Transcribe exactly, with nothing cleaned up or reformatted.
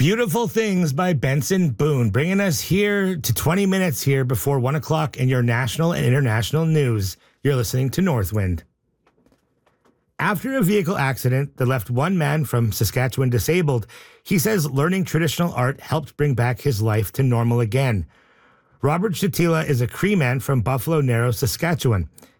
Beautiful Things by Benson Boone, bringing us here to twenty minutes here before one o'clock in your national and international news. You're listening to Northwind. After a vehicle accident that left one man from Saskatchewan disabled, he says learning traditional art helped bring back his life to normal again. Robert Shatila is a Cree man from Buffalo Narrows, Saskatchewan.